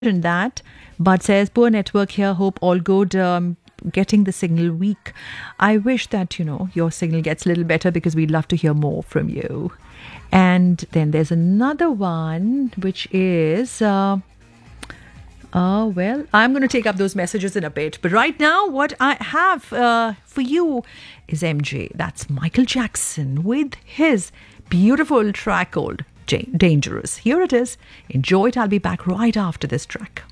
mentioned that, but says poor network here. Hope all good. Getting the signal weak. I wish that your signal gets a little better because we'd love to hear more from you. And then there's another one which is. Well, I'm going to take up those messages in a bit. But right now, what I have for you is MJ. That's Michael Jackson with his beautiful track called Dangerous. Here it is. Enjoy it. I'll be back right after this track.